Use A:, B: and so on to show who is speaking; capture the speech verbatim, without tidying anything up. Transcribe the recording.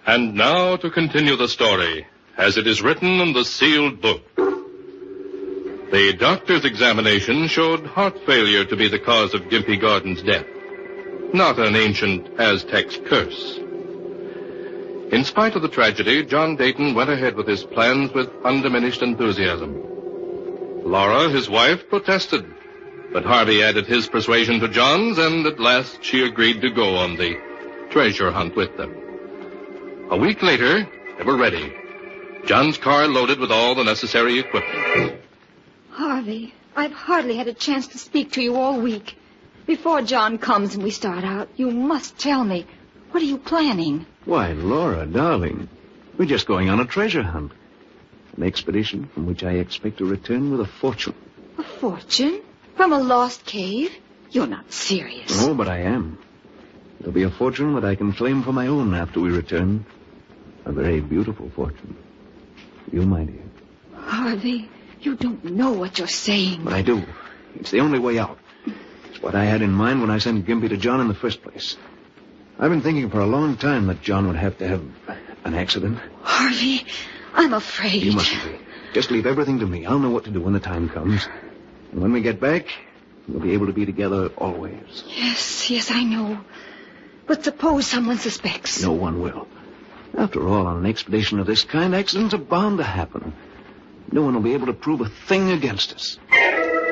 A: And now to continue the story, as it is written in the sealed book. The doctor's examination showed heart failure to be the cause of Gimpy Gordon's death, not an ancient Aztec's curse. In spite of the tragedy, John Dayton went ahead with his plans with undiminished enthusiasm. Laura, his wife, protested, but Harvey added his persuasion to John's, and at last she agreed to go on the treasure hunt with them. A week later, they were ready. John's car loaded with all the necessary equipment.
B: Harvey, I've hardly had a chance to speak to you all week. Before John comes and we start out, you must tell me. What are you planning?
C: Why, Laura, darling, we're just going on a treasure hunt. An expedition from which I expect to return with a fortune.
B: A fortune? From a lost cave? You're not serious.
C: No, but I am. It'll be a fortune that I can claim for my own after we return. A very beautiful fortune. You, my dear.
B: Harvey, you don't know what you're saying.
C: But I do. It's the only way out. It's what I had in mind when I sent Gimpy to John in the first place. I've been thinking for a long time that John would have to have an accident.
B: Harvey, I'm afraid.
C: You mustn't be. Just leave everything to me. I'll know what to do when the time comes. And when we get back, we'll be able to be together always.
B: Yes, yes, I know. But suppose someone suspects.
C: No one will. After all, on an expedition of this kind, accidents are bound to happen. No one will be able to prove a thing against us.